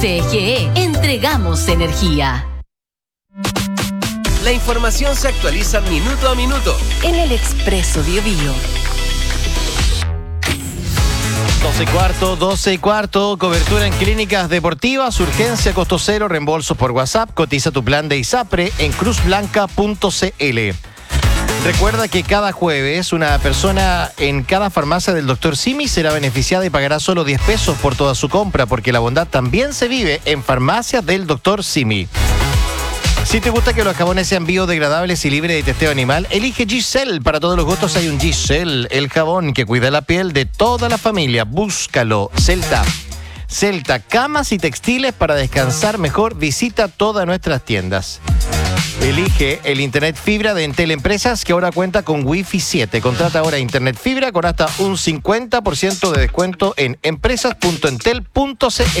CGE, entregamos energía. La información se actualiza minuto a minuto En el Expreso BioBio. 12:15, cobertura en clínicas deportivas, urgencia, costo cero, reembolsos por WhatsApp. Cotiza tu plan de ISAPRE en cruzblanca.cl. Recuerda que cada jueves una persona en cada farmacia del Dr. Simi será beneficiada y pagará solo 10 pesos por toda su compra, porque la bondad también se vive en farmacias del Dr. Simi. Si te gusta que los jabones sean biodegradables y libres de testeo animal, elige Giselle. Para todos los gustos hay un Giselle, el jabón que cuida la piel de toda la familia. Búscalo. Celta, camas y textiles para descansar mejor. Visita todas nuestras tiendas. Elige el Internet Fibra de Entel Empresas, que ahora cuenta con Wi-Fi 7. Contrata ahora Internet Fibra con hasta un 50% de descuento en empresas.entel.cl.